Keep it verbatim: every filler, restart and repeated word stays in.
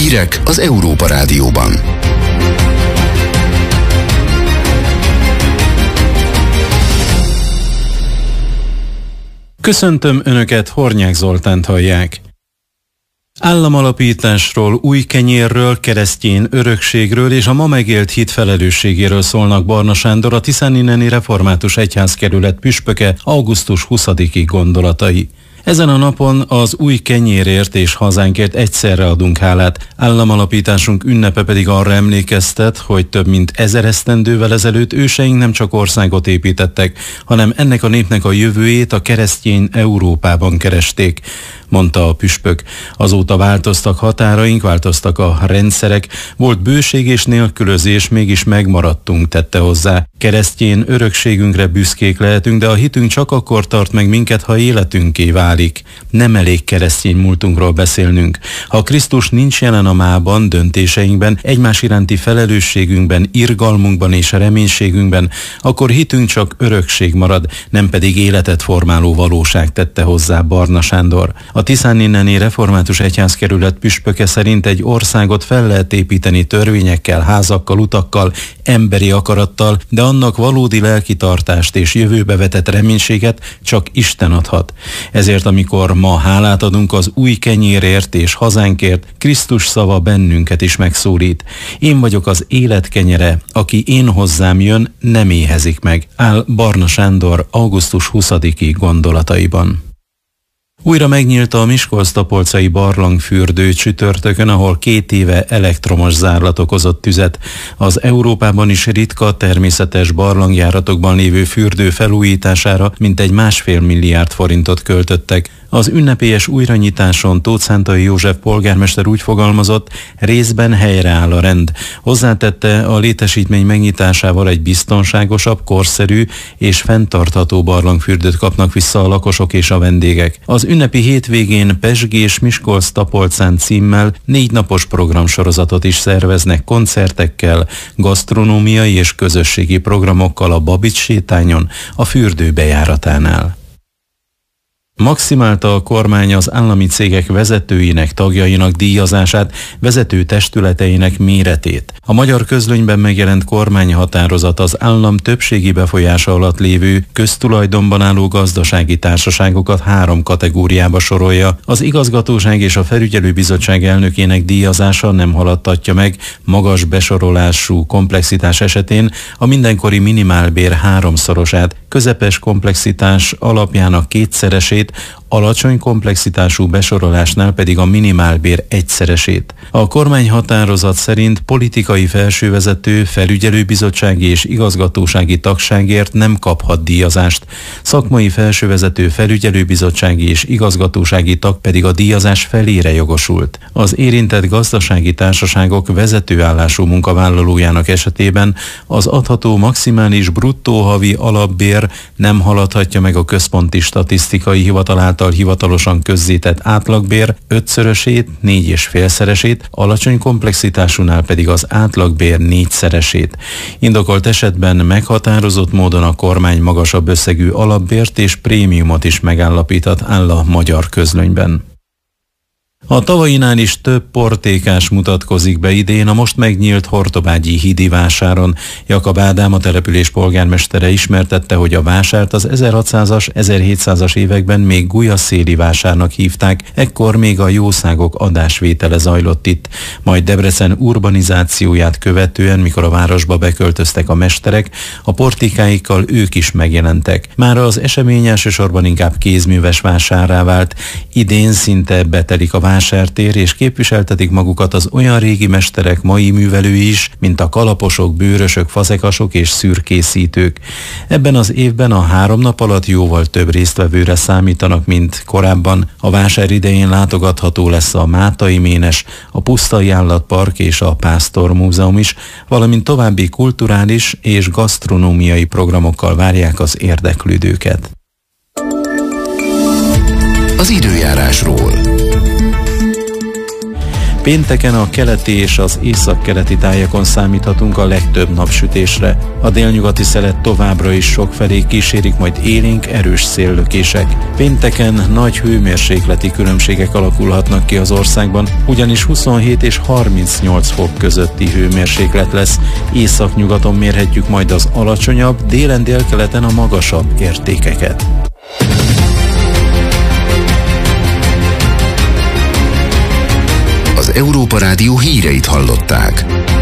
Hírek az Európa Rádióban. Köszöntöm Önöket, Hornyák Zoltánt hallják. Államalapításról, új kenyérről, keresztény örökségről és a ma megélt hit felelősségéről szólnak Barna Sándor, a Tiszanineni Református Egyházkerület püspöke augusztus huszadiki gondolatai. Ezen a napon az új kenyérért és hazánkért egyszerre adunk hálát. Államalapításunk ünnepe pedig arra emlékeztet, hogy több mint ezer esztendővel ezelőtt őseink nem csak országot építettek, hanem ennek a népnek a jövőjét a keresztény Európában keresték, mondta a püspök. Azóta változtak határaink, változtak a rendszerek, volt bőség és nélkülözés, mégis megmaradtunk, tette hozzá. Keresztény örökségünkre büszkék lehetünk, de a hitünk csak akkor tart meg minket, ha életünké válik. Nem elég keresztény múltunkról beszélnünk. Ha Krisztus nincs jelen a mában, döntéseinkben, egymás iránti felelősségünkben, irgalmunkban és reménységünkben, akkor hitünk csak örökség marad, nem pedig életet formáló valóság, tette hozzá Barna Sándor. A Tiszanineni Református Egyházkerület püspöke szerint egy országot fel lehet építeni törvényekkel, házakkal, utakkal, emberi akarattal, de annak valódi lelkitartást és jövőbe vetett reménységet csak Isten adhat. Ezért, amikor ma hálát adunk az új kenyérért és hazánkért, Krisztus szava bennünket is megszólít. Én vagyok az élet kenyere, aki én hozzám jön, nem éhezik meg, áll Barna Sándor augusztus huszadiki gondolataiban. Újra megnyílt a miskolc-tapolcai barlangfürdő csütörtökön, ahol két éve elektromos zárlat okozott tüzet. Az Európában is ritka természetes barlangjáratokban lévő fürdő felújítására mintegy másfél milliárd forintot költöttek. Az ünnepélyes újranyitáson Tóth Szántai József polgármester úgy fogalmazott, részben helyreáll a rend. Hozzátette, a létesítmény megnyitásával egy biztonságosabb, korszerű és fenntartható barlangfürdőt kapnak vissza a lakosok és a vendégek. Az ünnepi hétvégén Pezsgés Miskolc-Tapolcán címmel négy napos programsorozatot is szerveznek koncertekkel, gasztronómiai és közösségi programokkal a Babics sétányon, a fürdő bejáratánál. Maximálta a kormány az állami cégek vezetőinek, tagjainak díjazását, vezető testületeinek méretét. A Magyar Közlönyben megjelent kormányhatározat az állam többségi befolyása alatt lévő köztulajdonban álló gazdasági társaságokat három kategóriába sorolja. Az igazgatóság és a felügyelőbizottság elnökének díjazása nem haladtatja meg magas besorolású komplexitás esetén a mindenkori minimálbér háromszorosát, közepes komplexitás alapjának kétszeresét, alacsony komplexitású besorolásnál pedig a minimálbér egyszeresét. A kormányhatározat szerint politikai felsővezető, felügyelőbizottsági és igazgatósági tagságért nem kaphat díjazást. Szakmai felsővezető, felügyelőbizottsági és igazgatósági tag pedig a díjazás felére jogosult. Az érintett gazdasági társaságok vezetőállású munkavállalójának esetében az adható maximális bruttó havi alapbér nem haladhatja meg a Központi Statisztikai Hivatal által hivatalosan közzétett átlagbér ötszörösét, négy és félszeresét, alacsony komplexitásúnál pedig az átlagbér négyszeresét. Indokolt esetben meghatározott módon a kormány magasabb összegű alapbért és prémiumot is megállapíthat, áll a Magyar Közlönyben. A tavainál is több portékás mutatkozik be idén a most megnyílt Hortobágyi hídi vásáron. Jakab Ádám, a település polgármestere ismertette, hogy a vásárt az ezerhatszázas, ezerhétszázas években még Gulyaszéli vásárnak hívták, ekkor még a jószágok adásvétele zajlott itt. Majd Debrecen urbanizációját követően, mikor a városba beköltöztek a mesterek, a portékáikkal ők is megjelentek. Mára az esemény elsősorban inkább kézműves vásárrá vált. Idén szinte betelik a vásártér, és képviseltetik magukat az olyan régi mesterek, mai művelői is, mint a kalaposok, bőrösök, fazekasok és szürkészítők. Ebben az évben a három nap alatt jóval több résztvevőre számítanak, mint korábban. A vásár idején látogatható lesz a Mátai Ménes, a Pusztai Állatpark és a Pásztor Múzeum is, valamint további kulturális és gasztronómiai programokkal várják az érdeklődőket. Az időjárásról. Pénteken a keleti és az északkeleti tájakon számíthatunk a legtöbb napsütésre. A délnyugati szelet továbbra is sokfelé kísérik majd élénk erős széllökések. Pénteken nagy hőmérsékleti különbségek alakulhatnak ki az országban, ugyanis huszonhét és harmincnyolc fok közötti hőmérséklet lesz. Északnyugaton mérhetjük majd az alacsonyabb, délen délkeleten a magasabb értékeket. Az Európa Rádió híreit hallották.